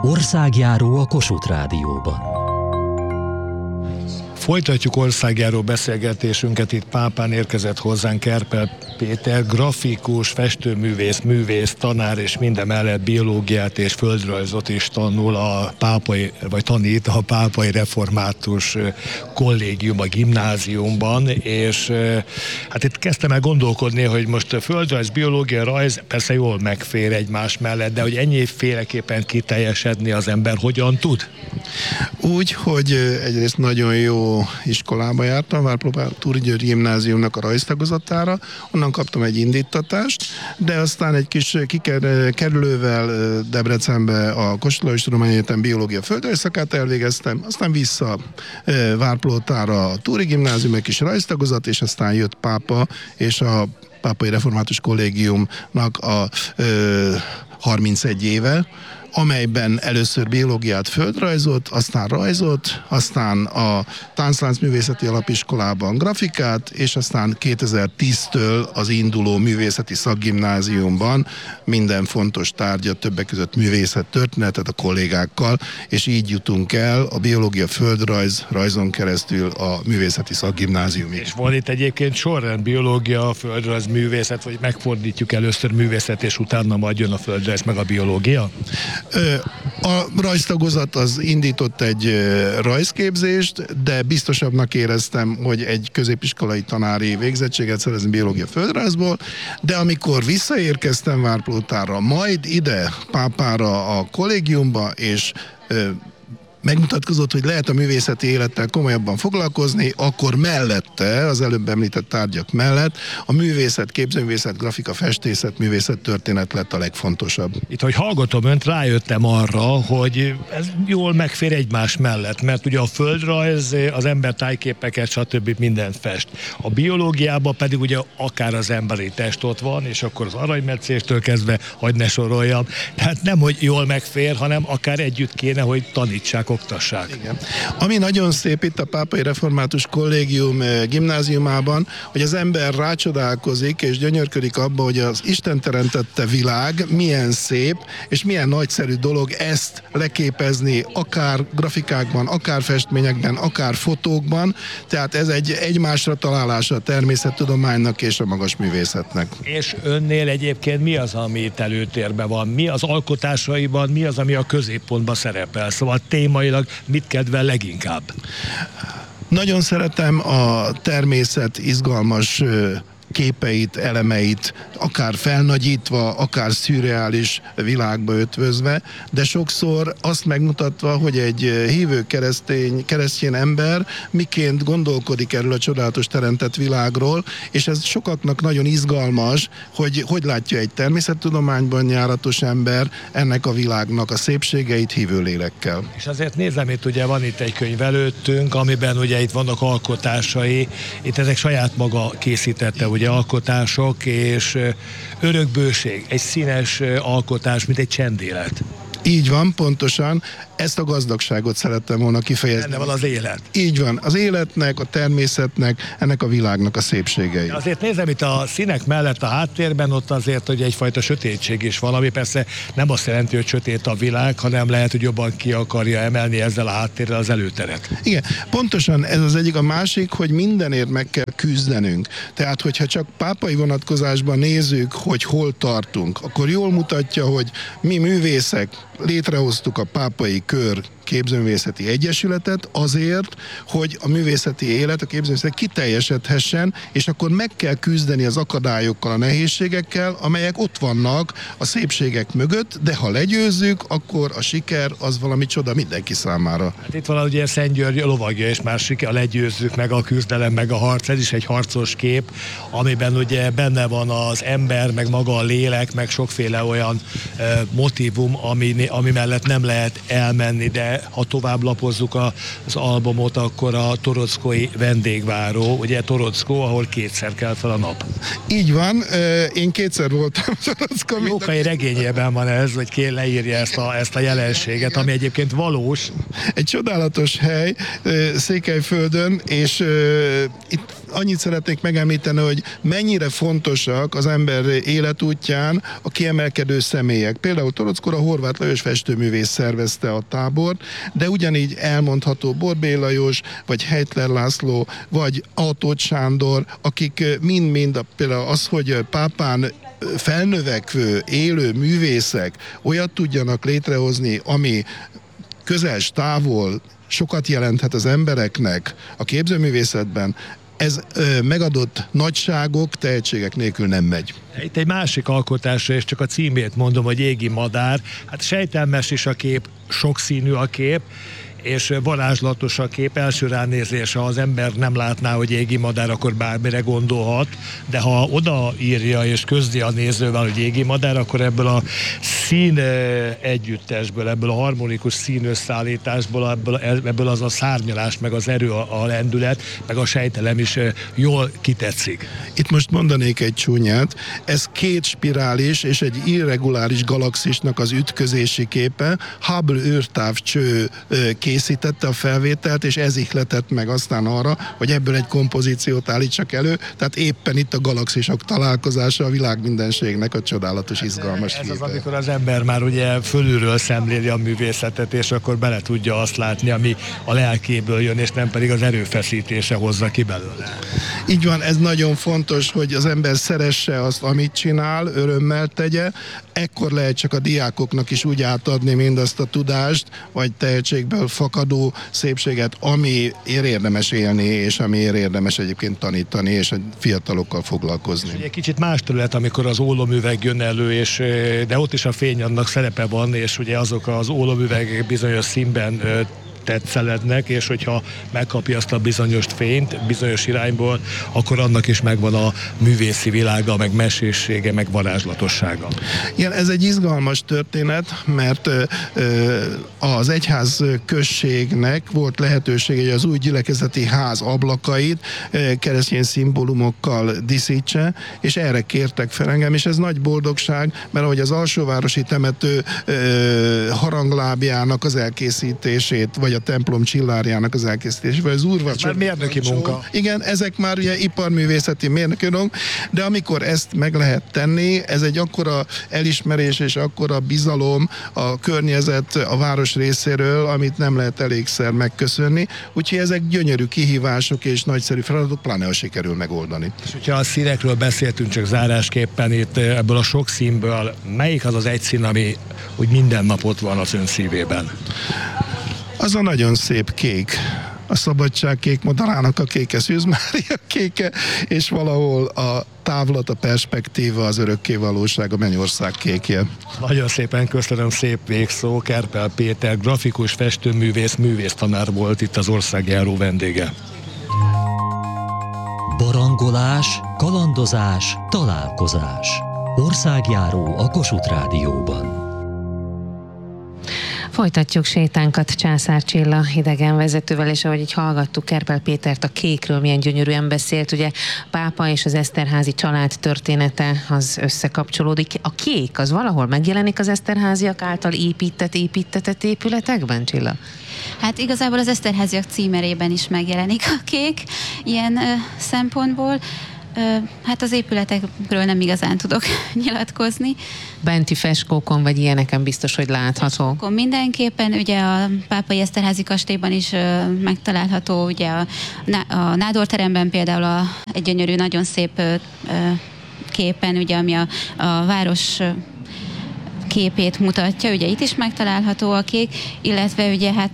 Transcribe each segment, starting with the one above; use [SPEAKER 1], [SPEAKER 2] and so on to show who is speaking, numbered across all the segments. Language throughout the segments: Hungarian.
[SPEAKER 1] Országjáró a Kossuth Rádióban.
[SPEAKER 2] Folytatjuk országjáró beszélgetésünket, itt Pápán érkezett hozzánk Kerpel Péter, grafikus, festőművész, művész, tanár, és mindemellett biológiát és földrajzot is tanul tanít a Pápai Református Kollégium, a gimnáziumban, és hát itt kezdtem el gondolkodni, hogy most a földrajz, biológia, rajz persze jól megfér egymás mellett, de hogy ennyiféleképpen kiteljesedni az ember hogyan tud?
[SPEAKER 3] Úgy, hogy egyrészt nagyon jó iskolába jártam, Várpalota Túri György Gimnáziumnak a rajztagozatára, onnan kaptam egy indítatást, de aztán egy kis kerülővel Debrecenbe a Kossuth Lajos Tudományegyetem biológia földrajz szakát elvégeztem, aztán vissza Várpalotára a Túri Gimnázium, egy kis rajztagozat, és aztán jött Pápa, és a Pápai Református Kollégiumnak a 31 éve, amelyben először biológiát, földrajzot, aztán rajzot, aztán a Táncláncművészeti Alapiskolában grafikát, és aztán 2010-től az induló művészeti szakgimnáziumban minden fontos tárgyat, többek között művészet, történetet a kollégákkal, és így jutunk el a biológia, földrajz, rajzon keresztül a művészeti szakgimnáziumig.
[SPEAKER 2] És van itt egyébként sorrend, biológia, földrajz, művészet, vagy megfordítjuk először művészet, és utána majd jön a földrajz, meg a biológia?
[SPEAKER 3] A rajztagozat az indított egy rajzképzést, de biztosabbnak éreztem, hogy egy középiskolai tanári végzettséget szerezni biológia földrajzból, de amikor visszaérkeztem Várpalotára, majd ide Pápára a kollégiumba, és megmutatkozott, hogy lehet a művészeti élettel komolyabban foglalkozni, akkor mellette, az előbb említett tárgyak mellett a művészet, képzőművészet, grafika, festészet, művészet, történet lett a legfontosabb.
[SPEAKER 2] Itt, hogy hallgatom önt, rájöttem arra, hogy ez jól megfér egymás mellett, mert ugye a földrajz, az ember tájképeket, stb. Mindent fest. A biológiában pedig ugye akár az emberi test ott van, és akkor az aranymetszéstől kezdve, hogy ne soroljam. Tehát nem, hogy jól megfér, hanem akár együtt kéne, hogy tanítsák, oktassák.
[SPEAKER 3] Igen. Ami nagyon szép itt a Pápai Református Kollégium gimnáziumában, hogy az ember rácsodálkozik és gyönyörködik abba, hogy az Isten teremtette világ milyen szép, és milyen nagyszerű dolog ezt leképezni, akár grafikákban, akár festményekben, akár fotókban, tehát ez egy egymásra találása a természettudománynak és a magas művészetnek.
[SPEAKER 2] És önnél egyébként mi az, ami itt előtérben van? Mi az alkotásaiban, mi az, ami a középpontban szerepel? Szóval témailag mit kedvel leginkább?
[SPEAKER 3] Nagyon szeretem a természet izgalmas képeit, elemeit, akár felnagyítva, akár szürreális világba ötvözve, de sokszor azt megmutatva, hogy egy hívő keresztény ember miként gondolkodik erről a csodálatos teremtett világról, és ez sokaknak nagyon izgalmas, hogy látja egy természettudományban járatos ember ennek a világnak a szépségeit hívő lélekkel.
[SPEAKER 2] És azért nézem, itt ugye van itt egy könyv előttünk, amiben ugye itt vannak alkotásai, itt ezek saját maga készítette, ugye alkotások, és örökbőség, egy színes alkotás, mint egy csendélet.
[SPEAKER 3] Így van, pontosan. Ezt a gazdagságot szerettem volna kifejezni.
[SPEAKER 2] Benne van az élet.
[SPEAKER 3] Így van. Az életnek, a természetnek, ennek a világnak a szépségei.
[SPEAKER 2] Azért nézem itt a színek mellett a háttérben, ott azért, hogy egyfajta sötétség is van, ami persze nem azt jelenti, hogy sötét a világ, hanem lehet, hogy jobban ki akarja emelni ezzel a háttérrel az előteret.
[SPEAKER 3] Igen, pontosan ez az egyik. A másik, hogy mindenért meg kell küzdenünk. Tehát, hogyha csak pápai vonatkozásban nézzük, hogy hol tartunk, akkor jól mutatja, hogy mi művészek létrehoztuk a Pápai Kör képzőművészeti egyesületet azért, hogy a művészeti élet, a képzőművészet kiteljesedhessen, és akkor meg kell küzdeni az akadályokkal, a nehézségekkel, amelyek ott vannak a szépségek mögött, de ha legyőzzük, akkor a siker az valami csoda mindenki számára.
[SPEAKER 2] Hát itt van ugye Szent György lovagja, és már siker, legyőzzük meg a küzdelem, meg a harc, ez is egy harcos kép, amiben ugye benne van az ember, meg maga a lélek, meg sokféle olyan motívum, ami mellett nem lehet elmenni, de ha tovább lapozzuk az albumot, akkor a torockói vendégváró, ugye Torockó, ahol kétszer kelt fel a nap.
[SPEAKER 3] Így van, én kétszer voltam Torockó.
[SPEAKER 2] Jókai regényében van ez, hogy leírja ezt a jelenséget, ami egyébként valós.
[SPEAKER 3] Egy csodálatos hely Székelyföldön, és itt annyit szeretnék megemlíteni, hogy mennyire fontosak az ember életútján a kiemelkedő személyek. Például Torockor a Horváth Lajos festőművész szervezte a tábort, de ugyanígy elmondható Borbély Lajos, vagy Heitler László, vagy Autót Sándor, akik mind-mind például az, hogy Pápán felnövekvő, élő művészek olyat tudjanak létrehozni, ami közel, távol sokat jelenthet az embereknek a képzőművészetben, ez megadott nagyságok, tehetségek nélkül nem megy.
[SPEAKER 2] Itt egy másik alkotásra, és csak a címét mondom, hogy Égi madár. Hát sejtelmes is a kép, sokszínű a kép, és varázslatos a kép. Első ránézésre, ha az ember nem látná, hogy égi madár, akkor bármire gondolhat, de ha odaírja és közli a nézővel, hogy égi madár, akkor ebből a szín együttesből, ebből a harmonikus szín összeállításból, ebből az a szárnyalás, meg az erő, a lendület, meg a sejtelem is jól kitetszik.
[SPEAKER 3] Itt most mondanék egy csúnyát, ez két spirális és egy irreguláris galaxisnak az ütközési képe, Hubble űrtávcső készítette a felvételt, és ez ihletett meg aztán arra, hogy ebből egy kompozíciót állítsak elő, tehát éppen itt a galaxisok találkozása a világ mindenségnek a csodálatos, izgalmas
[SPEAKER 2] Ez
[SPEAKER 3] képe.
[SPEAKER 2] az, amikor az ember már ugye fölülről szemléli a művészetet, és akkor bele tudja azt látni, ami a lelkéből jön, és nem pedig az erőfeszítése hozza ki belőle.
[SPEAKER 3] Így van, ez nagyon fontos, hogy az ember szeresse azt, amit csinál, örömmel tegye, ekkor lehet csak a diákoknak is úgy átadni mindazt a tudást, vagy tehetségből fakadó szépséget, amiért érdemes élni, és amiért érdemes egyébként tanítani, és a fiatalokkal foglalkozni.
[SPEAKER 2] Egy kicsit más terület, amikor az ólomüveg jön elő, de ott is a fény annak szerepe van, és ugye azok az ólomüvegek bizonyos színben tetszelednek, és hogyha megkapja azt a bizonyos fényt, bizonyos irányból, akkor annak is megvan a művészi világa, meg mesészsége, meg varázslatossága.
[SPEAKER 3] Igen, ez egy izgalmas történet, mert az egyház községnek volt lehetősége, hogy az új gyülekezeti ház ablakait keresztény szimbólumokkal díszítse, és erre kértek fel engem, és ez nagy boldogság, mert ahogy az alsóvárosi temető haranglábjának az elkészítését, vagy a templom csillárjának az elkészítését, vagy az úrvacsora.
[SPEAKER 2] Ez már mérnöki munka.
[SPEAKER 3] Igen, ezek már ugye iparművészeti mérnökök, de amikor ezt meg lehet tenni, ez egy akkora elismerés és akkora bizalom a környezet, a város részéről, amit nem lehet elégszer megköszönni. Úgyhogy ezek gyönyörű kihívások és nagyszerű feladatok, pláne ha sikerül megoldani.
[SPEAKER 2] És hogyha a színekről beszéltünk csak zárásképpen, itt ebből a sok színből, melyik az az egy szín, ami úgy minden nap ott van az ön szívében?
[SPEAKER 3] Az a nagyon szép kék, a szabadság kék madarának a kéke, Szűz Mária kéke, és valahol a távlat, a perspektíva, az örökké valóság, a mennyország kékje.
[SPEAKER 2] Nagyon szépen köszönöm, szép végszó. Kerpel Péter, grafikus, festőművész, művésztanár volt itt az országjáró vendége.
[SPEAKER 1] Barangolás, kalandozás, találkozás. Országjáró a Kossuth Rádióban.
[SPEAKER 4] Folytatjuk sétánkat Császár Csilla idegenvezetővel, és ahogy így hallgattuk Kerpel Pétert a kékről, milyen gyönyörűen beszélt, ugye Pápa és az Eszterházy család története az összekapcsolódik. A kék az valahol megjelenik az Eszterháziak által építetett épületekben, Csilla?
[SPEAKER 5] Hát igazából az Eszterháziak címerében is megjelenik a kék ilyen szempontból. Hát az épületekről nem igazán tudok nyilatkozni.
[SPEAKER 4] Benti feskókon vagy ilyeneken biztos, hogy látható.
[SPEAKER 5] Feskókon mindenképpen, ugye a Pápai Eszterházy kastélyban is megtalálható, ugye a nádorteremben például egy gyönyörű, nagyon szép képen, ugye, ami a város képét mutatja, ugye itt is megtalálható a kék, illetve ugye hát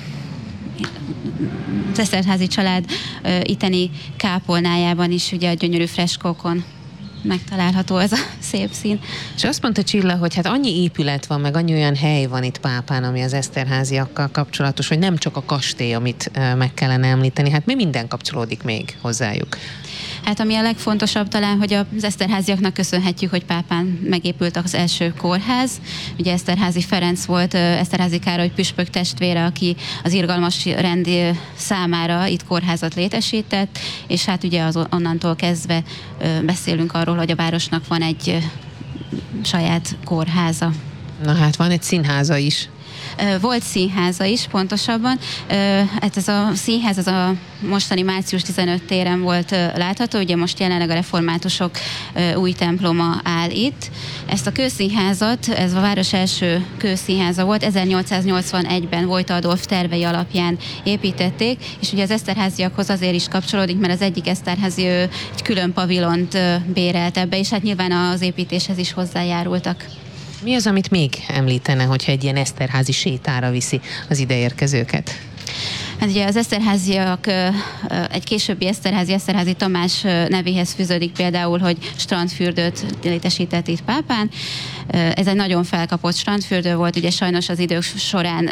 [SPEAKER 5] az Eszterházy család itteni kápolnájában is ugye a gyönyörű freskókon megtalálható ez a szép szín.
[SPEAKER 4] És azt mondta Csilla, hogy hát annyi épület van, meg annyi olyan hely van itt Pápán, ami az Eszterházyakkal kapcsolatos, hogy nem csak a kastély, amit meg kellene említeni, hát mi minden kapcsolódik még hozzájuk?
[SPEAKER 5] Hát ami a legfontosabb talán, hogy az Eszterháziaknak köszönhetjük, hogy Pápán megépült az első kórház. Ugye Eszterházy Ferenc volt Eszterházy Károly püspök testvére, aki az irgalmas rend számára itt kórházat létesített, és hát ugye onnantól kezdve beszélünk arról, hogy a városnak van egy saját kórháza.
[SPEAKER 4] Na hát van egy színháza is.
[SPEAKER 5] Volt színháza is, pontosabban. Ez a színház az a mostani március 15 téren volt látható, ugye most jelenleg a reformátusok új temploma áll itt. Ezt a kőszínházat, ez a város első kőszínháza volt, 1881-ben Vojta Adolf tervei alapján építették, és ugye az Eszterháziakhoz azért is kapcsolódik, mert az egyik Eszterházi egy külön pavilont bérelt ebbe, és hát nyilván az építéshez is hozzájárultak.
[SPEAKER 4] Mi az, amit még említene, hogyha egy ilyen eszterházi sétára viszi az ideérkezőket?
[SPEAKER 5] Hát ugye az Eszterháziak egy későbbi Eszterházi Tamás nevéhez fűződik például, hogy strandfürdőt létesített itt Pápán. Ez egy nagyon felkapott strandfürdő volt, ugye sajnos az idők során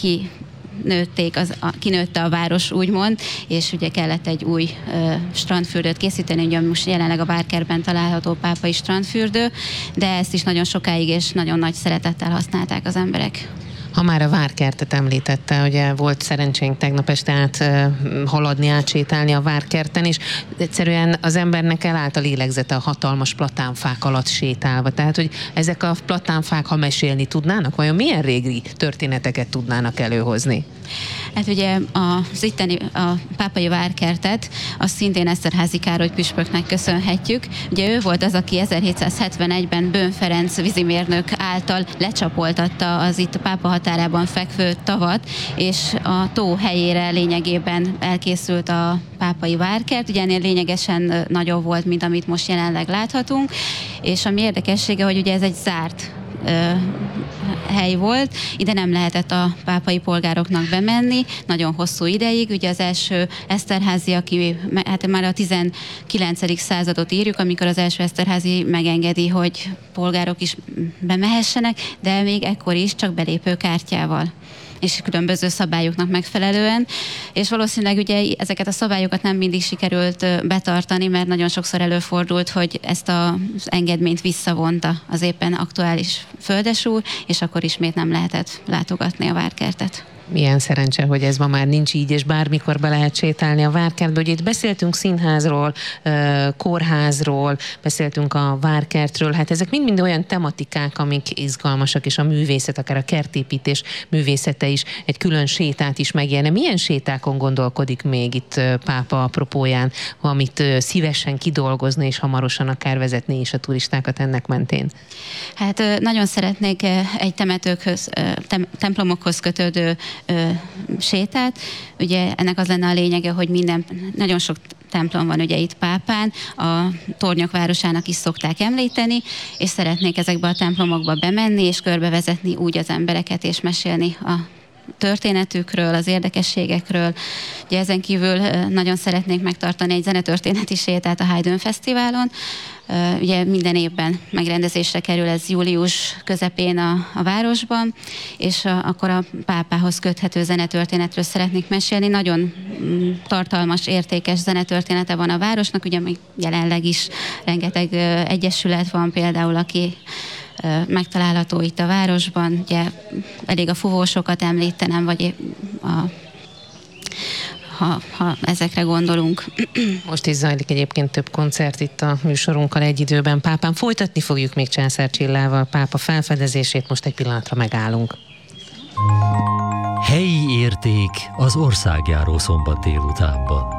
[SPEAKER 5] kinőtte a város, úgymond, és ugye kellett egy új strandfürdőt készíteni, ugye most jelenleg a Várkertben található pápai strandfürdő, de ezt is nagyon sokáig és nagyon nagy szeretettel használták az emberek.
[SPEAKER 4] Ha már a Várkertet említette, ugye volt szerencsénk tegnap este haladni, átsétálni a Várkerten, és egyszerűen az embernek elállt a lélegzete a hatalmas platánfák alatt sétálva. Tehát, hogy ezek a platánfák, ha mesélni tudnának, vajon milyen régi történeteket tudnának előhozni?
[SPEAKER 5] Hát ugye a pápai Várkertet azt szintén Eszterházi Károly püspöknek köszönhetjük. Ugye ő volt az, aki 1771-ben Böhm Ferenc vízimérnök által lecsapoltatta az itt a pápa határában fekvő tavat, és a tó helyére lényegében elkészült a pápai Várkert. Ugye ennél lényegesen nagyobb volt, mint amit most jelenleg láthatunk, és ami érdekessége, hogy ugye ez egy zárt hely volt, ide nem lehetett a pápai polgároknak bemenni nagyon hosszú ideig. Ugye az első Eszterházi, aki hát már a 19. századot írjuk, amikor az első Eszterházi megengedi, hogy polgárok is bemehessenek, de még ekkor is csak belépőkártyával és különböző szabályoknak megfelelően, és valószínűleg ugye ezeket a szabályokat nem mindig sikerült betartani, mert nagyon sokszor előfordult, hogy ezt az engedményt visszavonta az éppen aktuális földesúr, és akkor ismét nem lehetett látogatni a Várkertet.
[SPEAKER 4] Milyen szerencse, hogy ez ma már nincs így, és bármikor be lehet sétálni a Várkertbe. Ugye itt beszéltünk színházról, kórházról, beszéltünk a Várkertről, hát ezek mind-mind olyan tematikák, amik izgalmasak, és a művészet, akár a kertépítés művészete is egy külön sétát is megjelne. Milyen sétákon gondolkodik még itt pápa apropóján, amit szívesen kidolgozni, és hamarosan akár vezetni is a turistákat ennek mentén?
[SPEAKER 5] Hát nagyon szeretnék egy temetőkhöz, templomokhoz kötődő sétát. Ugye ennek az lenne a lényege, hogy nagyon sok templom van ugye itt Pápán, a Tornyok városának is szokták említeni, és szeretnék ezekbe a templomokba bemenni, és körbevezetni úgy az embereket, és mesélni a történetükről, az érdekességekről. Ugye ezen kívül nagyon szeretnék megtartani egy zenetörténeti sétát a Haydn Fesztiválon. Ugye minden évben megrendezésre kerül ez július közepén a városban, és akkor a pápához köthető zenetörténetről szeretnék mesélni. Nagyon tartalmas, értékes zenetörténete van a városnak, ugye még jelenleg is rengeteg egyesület van például, aki megtalálható itt a városban. Ugye elég a fuvósokat említenem, vagy ha ezekre gondolunk.
[SPEAKER 4] Most is zajlik egyébként több koncert itt a műsorunkkal egy időben Pápán. Folytatni fogjuk még Császár Csillával pápa felfedezését, most egy pillanatra megállunk.
[SPEAKER 1] Helyi érték az országjáró szombat délutánban.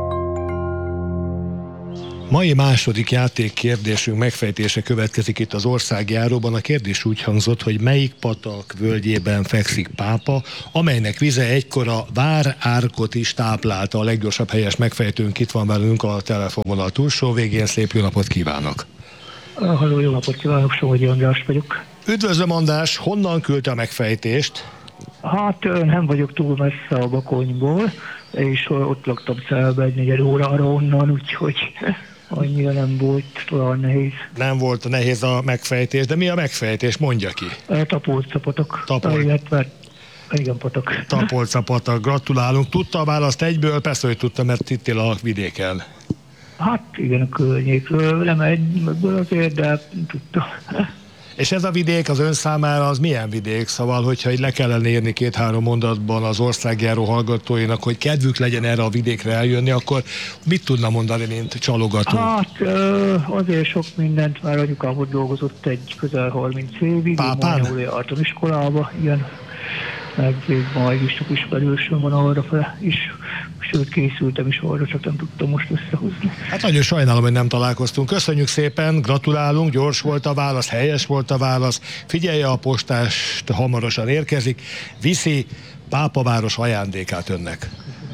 [SPEAKER 2] Mai második játékkérdésünk megfejtése következik itt az országjáróban. A kérdés úgy hangzott, hogy melyik patak völgyében fekszik Pápa, amelynek vize egykor a Vár-árkot is táplálta. A leggyorsabb helyes megfejtőnk itt van velünk a telefonvonal túlsó végén. Szép jó napot kívánok!
[SPEAKER 6] Halló, jó napot kívánok, Somogyi András vagyok.
[SPEAKER 2] Üdvözlöm András, honnan küldte a megfejtést?
[SPEAKER 6] Hát nem vagyok túl messze a Bakonyból, és ott laktam Celbe egy 4 órára onnan, úgyhogy annyira nem volt talán nehéz.
[SPEAKER 2] Nem volt nehéz a megfejtés, de mi a megfejtés? Mondja ki.
[SPEAKER 6] Tapolca-patak. Igen, patak.
[SPEAKER 2] Tapolca-patak, gratulálunk. Tudta a választ egyből? Persze, hogy tudta, mert itt él a vidéken.
[SPEAKER 6] Hát igen, a környékről, nem egyből azért, de tudta.
[SPEAKER 2] És ez a vidék az ön számára az milyen vidék? Szóval, hogyha így le kellene írni 2-3 mondatban az országjáró hallgatóinak, hogy kedvük legyen erre a vidékre eljönni, akkor mit tudna mondani, mint csalogató?
[SPEAKER 6] Hát azért sok mindent, már anyukám ott dolgozott egy közel 30 évig.
[SPEAKER 2] Pápán?
[SPEAKER 6] Én jártam iskolába, igen. Meg még majd is sok ismerősöm van arrafele is. Sőt, készültem is arra, csak nem tudtam most összehozni.
[SPEAKER 2] Hát nagyon sajnálom, hogy nem találkoztunk. Köszönjük szépen, gratulálunk, gyors volt a válasz, helyes volt a válasz. Figyelje a postást, hamarosan érkezik. Viszi Pápaváros ajándékát önnek.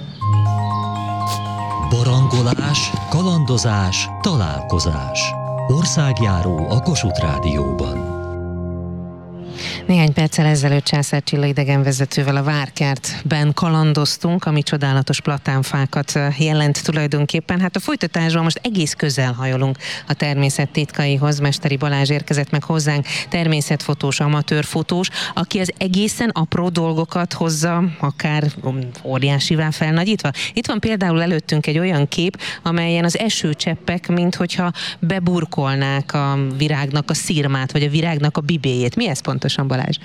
[SPEAKER 1] Barangolás, kalandozás, találkozás. Országjáró a Kossuth Rádióban.
[SPEAKER 4] Néhány perccel ezelőtt Császár Csilla idegenvezetővel a Várkertben kalandoztunk, ami csodálatos platánfákat jelent tulajdonképpen. Hát a folytatásban most egész közel hajolunk a természet titkaihoz. Mesteri Balázs érkezett meg hozzánk, természetfotós, amatőrfotós, aki az egészen apró dolgokat hozza, akár óriásivá felnagyítva. Itt van például előttünk egy olyan kép, amelyen az esőcseppek, minthogyha beburkolnák a virágnak a szirmát, vagy a virágnak a bibéjét. Mi ez pontosan, Balázs?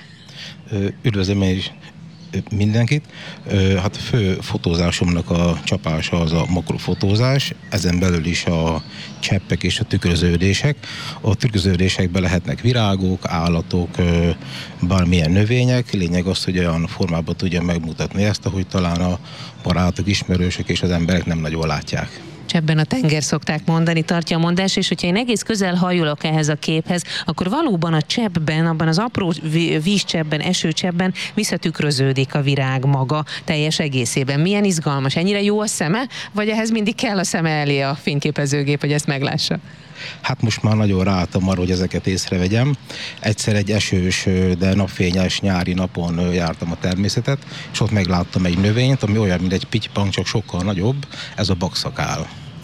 [SPEAKER 7] Üdvözlöm én is mindenkit. Hát a fő fotózásomnak a csapása az a makrofotózás, ezen belül is a cseppek és a tükröződések. A tükröződésekben lehetnek virágok, állatok, bármilyen növények. Lényeg az, hogy olyan formában tudja megmutatni ezt, ahogy talán a barátok, ismerősök és az emberek nem nagyon látják.
[SPEAKER 4] Cseppben a tenger szokták mondani, tartja a mondás, és hogyha én egész közel hajolok ehhez a képhez, akkor valóban a cseppben, abban az apró vízcseppben, esőcseppben visszatükröződik a virág maga teljes egészében. Milyen izgalmas, ennyire jó a szeme, vagy ehhez mindig kell a szeme elé a fényképezőgép, hogy ezt meglássa?
[SPEAKER 7] Hát most már nagyon ráálltam arra, hogy ezeket észrevegyem. Egyszer egy esős, de napfényes nyári napon jártam a természetet, és ott megláttam egy növényt, ami olyan, mint egy pittypang, csak sokkal nagyobb, ez a bakszakál.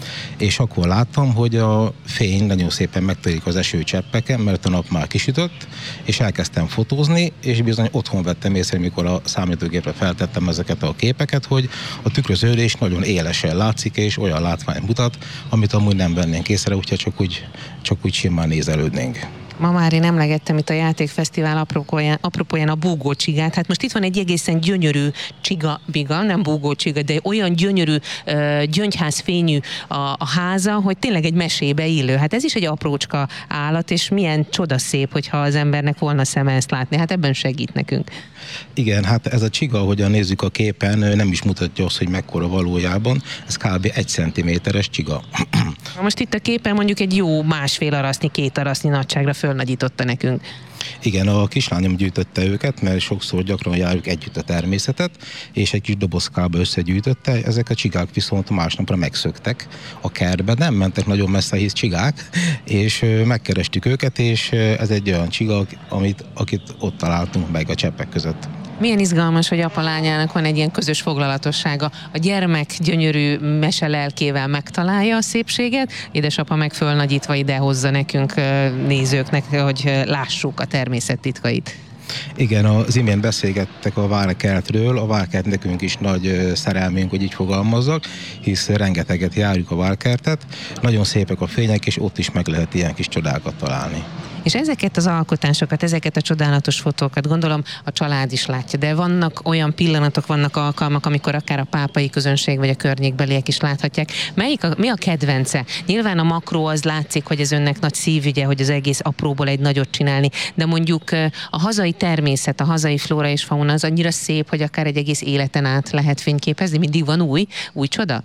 [SPEAKER 7] És akkor láttam, hogy a fény nagyon szépen megtörik az esőcseppeken, mert a nap már kisütött, és elkezdtem fotózni, és bizony otthon vettem észre, mikor a számítógépre feltettem ezeket a képeket, hogy a tükröződés nagyon élesen látszik, és olyan látvány mutat, amit amúgy nem vennénk észre, úgyhogy csak úgy simán nézelődnénk.
[SPEAKER 4] Ma már én emlegettem itt a Játékfesztivál apropóján a búgócsigát. Hát most itt van egy egészen gyönyörű csiga-biga, nem búgócsiga, de olyan gyönyörű gyöngyházfényű a háza, hogy tényleg egy mesébe illő. Hát ez is egy aprócska állat, és milyen csodaszép, hogyha az embernek volna szeme ezt látni. Hát ebben segít nekünk.
[SPEAKER 7] Igen, hát ez a csiga, ahogyan nézzük a képen, nem is mutatja azt, hogy mekkora valójában. Ez kb. 1 cm-es csiga.
[SPEAKER 4] Most itt a képen mondjuk egy jó 1,5 arasznyi, 2 arasznyi nagyságra fölnagyította nekünk.
[SPEAKER 7] Igen, a kislányom gyűjtötte őket, mert sokszor gyakran járjuk együtt a természetet, és egy kis dobozkába összegyűjtötte. Ezek a csigák viszont másnapra megszöktek a kertbe, nem mentek nagyon messze, hisz csigák, és megkerestük őket, és ez egy olyan csiga, akit ott találtunk meg a cseppek között.
[SPEAKER 4] Milyen izgalmas, hogy apa-lányának van egy ilyen közös foglalatossága. A gyermek gyönyörű meselelkével megtalálja a szépséget, édesapa meg fölnagyítva ide hozza nekünk nézőknek, hogy lássuk a természet titkait.
[SPEAKER 7] Igen, az imént beszélgettek a Várkertről. A Várkert nekünk is nagy szerelmünk, hogy így fogalmazzak, hisz rengeteget járjuk a Várkertet. Nagyon szépek a fények, és ott is meg lehet ilyen kis csodákat találni.
[SPEAKER 4] És ezeket az alkotásokat, ezeket a csodálatos fotókat gondolom a család is látja, de vannak olyan pillanatok, vannak alkalmak, amikor akár a pápai közönség vagy a környékbeliek is láthatják. Mi a kedvence? Nyilván a makró az látszik, hogy ez önnek nagy szívügye, hogy az egész apróból egy nagyot csinálni, de mondjuk a hazai természet, a hazai flóra és fauna az annyira szép, hogy akár egy egész életen át lehet fényképezni, mindig van új csoda?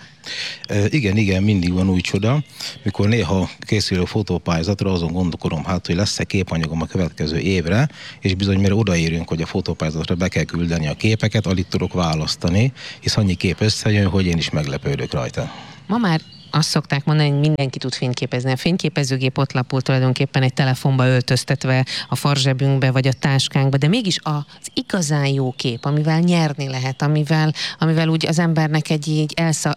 [SPEAKER 7] Igen, mindig van új csoda. Mikor néha készülő fotópályázatra, azon gondolkodom, hogy lesz-e képanyagom a következő évre, és bizony mire odaérünk, hogy a fotópályázatra be kell küldeni a képeket, alig tudok választani, hisz annyi kép összejön, hogy én is meglepődök rajta. Ma már azt szokták mondani, hogy mindenki tud fényképezni. A fényképezőgép ott lapul tulajdonképpen egy telefonba öltöztetve a farzsebünkbe vagy a táskánkba, de mégis az igazán jó kép, amivel nyerni lehet, amivel úgy az embernek így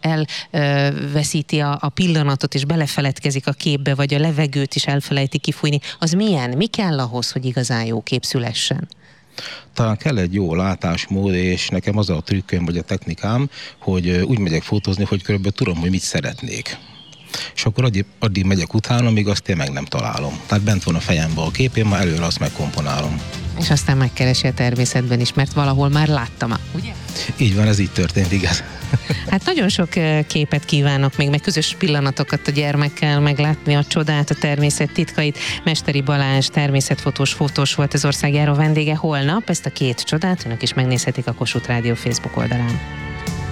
[SPEAKER 7] elveszíti a pillanatot és belefeledkezik a képbe, vagy a levegőt is elfelejti kifújni, az milyen? Mi kell ahhoz, hogy igazán jó kép szülessen? Talán kell egy jó látásmód, és nekem az a trükköm vagy a technikám, hogy úgy megyek fotózni, hogy körülbelül tudom, hogy mit szeretnék. és akkor addig megyek utána, míg azt én meg nem találom. Tehát bent van a fejemben a kép, én már előre azt megkomponálom.
[SPEAKER 4] És aztán megkeresi a természetben is, mert valahol már láttam, ugye?
[SPEAKER 7] Így van, ez így történt, igaz.
[SPEAKER 4] Hát nagyon sok képet kívánok még, meg közös pillanatokat a gyermekkel, meglátni a csodát, a természet titkait. Mesteri Balázs, természetfotós volt az országjáró vendége. Holnap ezt a két csodát önök is megnézhetik a Kossuth Rádió Facebook oldalán.